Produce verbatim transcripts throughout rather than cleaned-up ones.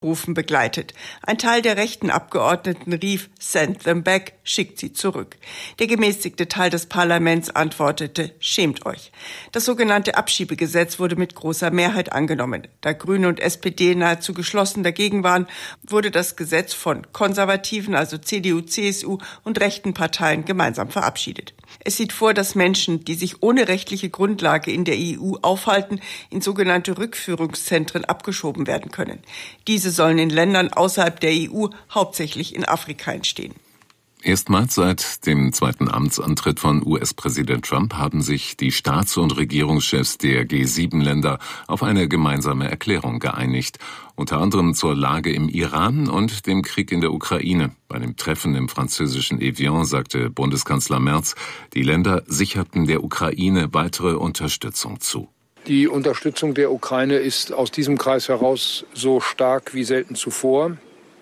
Rufen begleitet. Ein Teil der rechten Abgeordneten rief, "Send them back", schickt sie zurück. Der gemäßigte Teil des Parlaments antwortete, "Schämt euch". Das sogenannte Abschiebegesetz wurde mit großer Mehrheit angenommen. Da Grüne und S P D nahezu geschlossen dagegen waren, wurde das Gesetz von konservativen, also C D U, C S U und rechten Parteien gemeinsam verabschiedet. Es sieht vor, dass Menschen, die sich ohne rechtliche Grundlage in der E U aufhalten, in sogenannte Rückführungszentren abgeschoben werden können. Diese sollen in Ländern außerhalb der E U, hauptsächlich in Afrika, entstehen. Erstmals seit dem zweiten Amtsantritt von U S-Präsident Trump haben sich die Staats- und Regierungschefs der G sieben Länder auf eine gemeinsame Erklärung geeinigt, unter anderem zur Lage im Iran und dem Krieg in der Ukraine. Bei einem Treffen im französischen Evian sagte Bundeskanzler Merz, die Länder sicherten der Ukraine weitere Unterstützung zu. Die Unterstützung der Ukraine ist aus diesem Kreis heraus so stark wie selten zuvor.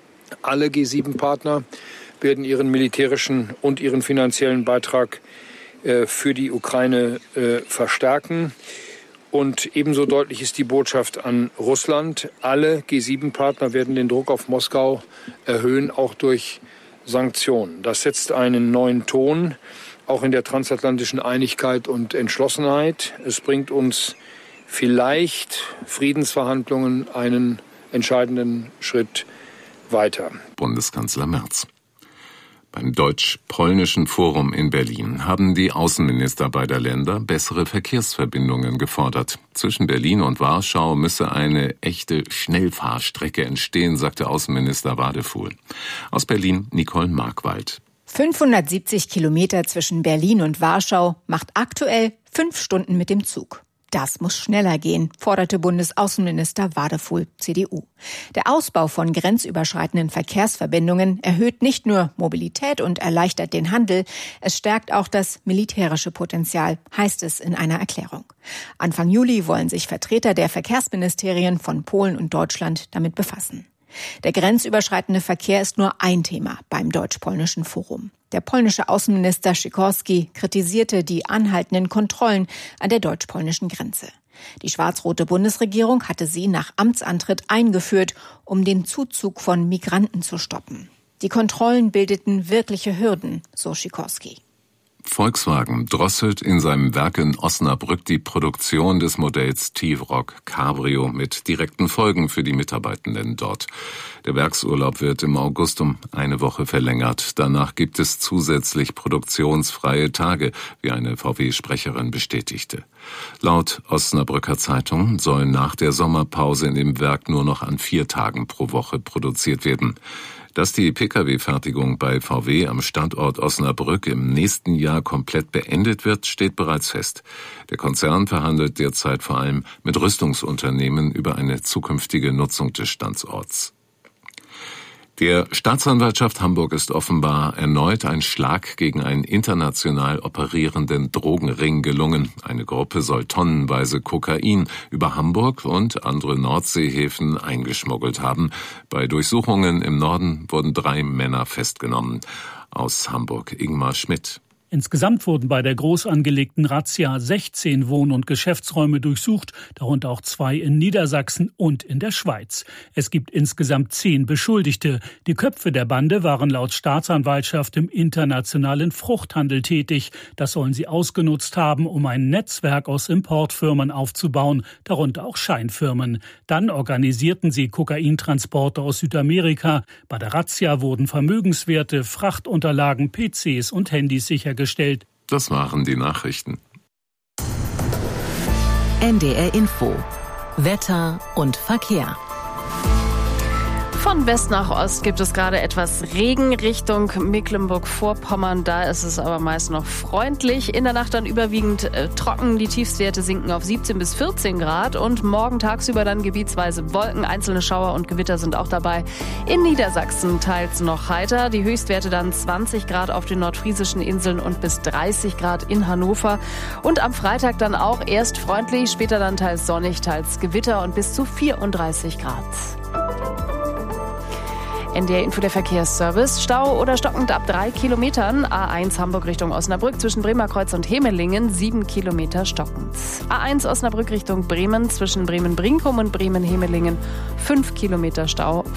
Alle G sieben Partner werden ihren militärischen und ihren finanziellen Beitrag äh, für die Ukraine äh, verstärken. Und ebenso deutlich ist die Botschaft an Russland. Alle G sieben Partner werden den Druck auf Moskau erhöhen, auch durch Sanktionen. Das setzt einen neuen Ton, auch in der transatlantischen Einigkeit und Entschlossenheit. Es bringt uns vielleicht Friedensverhandlungen einen entscheidenden Schritt weiter. Bundeskanzler Merz. Beim Deutsch-Polnischen Forum in Berlin haben die Außenminister beider Länder bessere Verkehrsverbindungen gefordert. Zwischen Berlin und Warschau müsse eine echte Schnellfahrstrecke entstehen, sagte Außenminister Wadefuhl. Aus Berlin Nicole Markwald. fünfhundertsiebzig Kilometer zwischen Berlin und Warschau macht aktuell fünf Stunden mit dem Zug. Das muss schneller gehen, forderte Bundesaußenminister Wadefuhl, C D U. Der Ausbau von grenzüberschreitenden Verkehrsverbindungen erhöht nicht nur Mobilität und erleichtert den Handel, es stärkt auch das militärische Potenzial, heißt es in einer Erklärung. Anfang Juli wollen sich Vertreter der Verkehrsministerien von Polen und Deutschland damit befassen. Der grenzüberschreitende Verkehr ist nur ein Thema beim Deutsch-Polnischen Forum. Der polnische Außenminister Sikorski kritisierte die anhaltenden Kontrollen an der deutsch-polnischen Grenze. Die schwarz-rote Bundesregierung hatte sie nach Amtsantritt eingeführt, um den Zuzug von Migranten zu stoppen. Die Kontrollen bildeten wirkliche Hürden, so Sikorski. Volkswagen drosselt in seinem Werk in Osnabrück die Produktion des Modells T-Roc Cabrio mit direkten Folgen für die Mitarbeitenden dort. Der Werksurlaub wird im August um eine Woche verlängert. Danach gibt es zusätzlich produktionsfreie Tage, wie eine V W-Sprecherin bestätigte. Laut Osnabrücker Zeitung soll nach der Sommerpause in dem Werk nur noch an vier Tagen pro Woche produziert werden. Dass die Pkw-Fertigung bei V W am Standort Osnabrück im nächsten Jahr komplett beendet wird, steht bereits fest. Der Konzern verhandelt derzeit vor allem mit Rüstungsunternehmen über eine zukünftige Nutzung des Standorts. Der Staatsanwaltschaft Hamburg ist offenbar erneut ein Schlag gegen einen international operierenden Drogenring gelungen. Eine Gruppe soll tonnenweise Kokain über Hamburg und andere Nordseehäfen eingeschmuggelt haben. Bei Durchsuchungen im Norden wurden drei Männer festgenommen. Aus Hamburg Ingmar Schmidt. Insgesamt wurden bei der groß angelegten Razzia sechzehn Wohn- und Geschäftsräume durchsucht, darunter auch zwei in Niedersachsen und in der Schweiz. Es gibt insgesamt zehn Beschuldigte. Die Köpfe der Bande waren laut Staatsanwaltschaft im internationalen Fruchthandel tätig. Das sollen sie ausgenutzt haben, um ein Netzwerk aus Importfirmen aufzubauen, darunter auch Scheinfirmen. Dann organisierten sie Kokaintransporte aus Südamerika. Bei der Razzia wurden Vermögenswerte, Frachtunterlagen, P Cs und Handys sichergestellt. Gestellt. Das waren die Nachrichten. N D R Info. Wetter und Verkehr. Von West nach Ost gibt es gerade etwas Regen Richtung Mecklenburg-Vorpommern. Da ist es aber meist noch freundlich. In der Nacht dann überwiegend äh, trocken. Die Tiefstwerte sinken auf siebzehn bis vierzehn Grad. Und morgen tagsüber dann gebietsweise Wolken. Einzelne Schauer und Gewitter sind auch dabei. In Niedersachsen teils noch heiter. Die Höchstwerte dann zwanzig Grad auf den nordfriesischen Inseln und bis dreißig Grad in Hannover. Und am Freitag dann auch erst freundlich, später dann teils sonnig, teils Gewitter und bis zu vierunddreißig Grad. N D R Info, der Verkehrsservice. Stau oder stockend ab drei Kilometern. A eins Hamburg Richtung Osnabrück zwischen Bremerkreuz und Hemelingen sieben Kilometer stockend. A eins Osnabrück Richtung Bremen zwischen Bremen-Brinkum und Bremen-Hemelingen fünf Kilometer Stau.